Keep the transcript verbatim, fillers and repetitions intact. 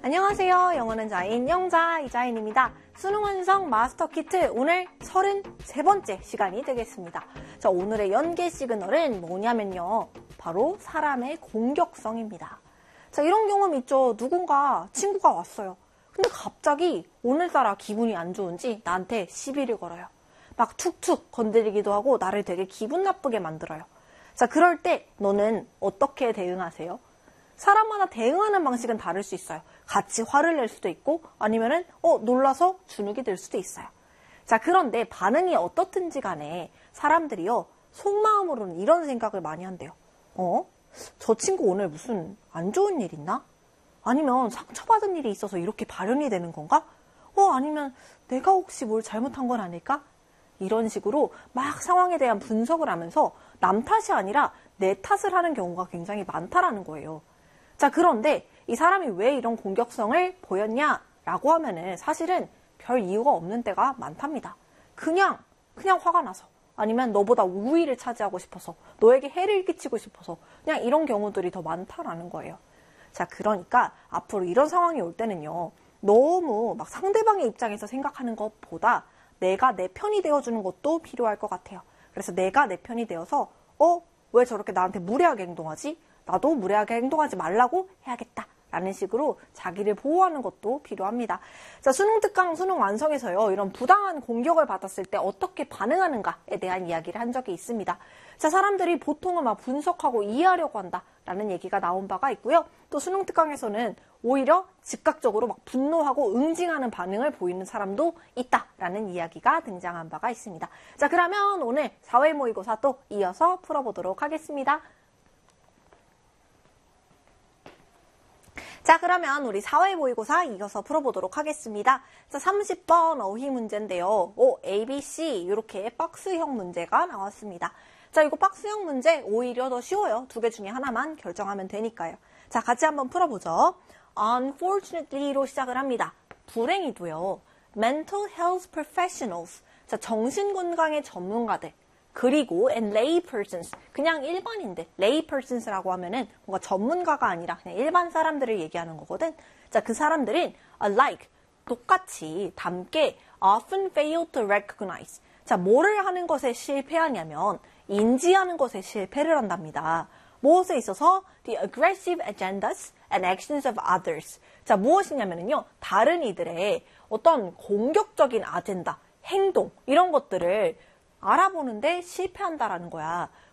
안녕하세요. 영어는 자인 영자 이자인입니다. 수능 완성 마스터 키트 오늘 서른세 번째 시간이 되겠습니다. 자, 오늘의 연계 시그널은 뭐냐면요. 바로 사람의 공격성입니다. 자, 이런 경험 있죠. 누군가 친구가 왔어요. 근데 갑자기 오늘따라 기분이 안 좋은지 나한테 시비를 걸어요. 막 툭툭 건드리기도 하고 나를 되게 기분 나쁘게 만들어요. 자, 그럴 때 너는 어떻게 대응하세요? 사람마다 대응하는 방식은 다를 수 있어요. 같이 화를 낼 수도 있고 아니면은 어 놀라서 주눅이 들 수도 있어요. 자, 그런데 반응이 어떻든지 간에 사람들이요 속마음으로는 이런 생각을 많이 한대요. 어? 저 친구 오늘 무슨 안 좋은 일 있나? 아니면 상처받은 일이 있어서 이렇게 발현이 되는 건가? 어 아니면 내가 혹시 뭘 잘못한 건 아닐까? 이런 식으로 막 상황에 대한 분석을 하면서 남 탓이 아니라 내 탓을 하는 경우가 굉장히 많다라는 거예요. 자, 그런데 이 사람이 왜 이런 공격성을 보였냐라고 하면은 사실은 별 이유가 없는 때가 많답니다. 그냥 그냥 화가 나서 아니면 너보다 우위를 차지하고 싶어서 너에게 해를 끼치고 싶어서 그냥 이런 경우들이 더 많다라는 거예요. 자, 그러니까 앞으로 이런 상황이 올 때는요. 너무 막 상대방의 입장에서 생각하는 것보다 내가 내 편이 되어주는 것도 필요할 것 같아요. 그래서 내가 내 편이 되어서 어? 왜 저렇게 나한테 무례하게 행동하지? 나도 무례하게 행동하지 말라고 해야겠다. 라는 식으로 자기를 보호하는 것도 필요합니다. 자, 수능 특강, 수능 완성에서요. 이런 부당한 공격을 받았을 때 어떻게 반응하는가에 대한 이야기를 한 적이 있습니다. 자, 사람들이 보통은 막 분석하고 이해하려고 한다라는 얘기가 나온 바가 있고요. 또 수능 특강에서는 오히려 즉각적으로 막 분노하고 응징하는 반응을 보이는 사람도 있다라는 이야기가 등장한 바가 있습니다. 자, 그러면 오늘 사회 모의고사 또 이어서 풀어보도록 하겠습니다. 자, 그러면 우리 사회 모의고사 이어서 풀어보도록 하겠습니다. 자, 삼십 번 어휘 문제인데요. 오, A, B, C 이렇게 박스형 문제가 나왔습니다. 자, 이거 박스형 문제 오히려 더 쉬워요. 두 개 중에 하나만 결정하면 되니까요. 자, 같이 한번 풀어보죠. Unfortunately로 시작을 합니다. 불행히도요. Mental health professionals. 자, 정신건강의 전문가들. 그리고 and lay persons, 그냥 일반인들, lay persons라고 하면은 뭔가 전문가가 아니라 그냥 일반 사람들을 얘기하는 거거든. 자, 그 사람들은 alike, 똑같이, 담게 often fail to recognize. 자, 뭐를 하는 것에 실패하냐면 인지하는 것에 실패를 한답니다. 무엇에 있어서 the aggressive agendas and actions of others. 자, 무엇이냐면요, 다른 이들의 어떤 공격적인 아젠다, 행동 이런 것들을 알아보는데 실패한다라는 거야.